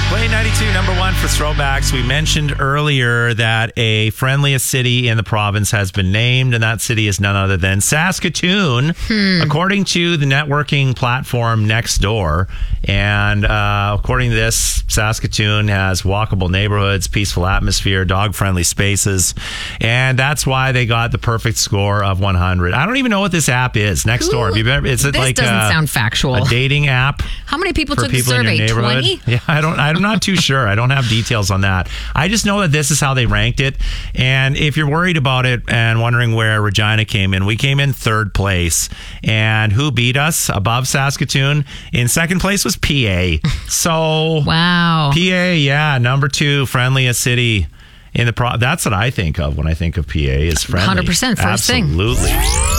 Play 92, number one for throwbacks. We mentioned earlier that a friendliest city in the province has been named, and that city is none other than Saskatoon, according to the networking platform Nextdoor. And according to this, Saskatoon has walkable neighborhoods, peaceful atmosphere, dog-friendly spaces, and that's why they got the perfect score of 100. I don't even know what this app is. Nextdoor. Have you ever, is it This like doesn't sound factual. a dating app? How many people For took the people in your survey? neighborhood? 20? Yeah, I'm not too sure. I don't have details on that. I just know that this is how they ranked it. And if you're worried about it and wondering where Regina came in, we came in third place. And who beat us above Saskatoon? In second place was PA. So Wow. PA, yeah, number two, friendliest city in the that's what I think of when I think of PA is friendly. 100% first thing. Absolutely.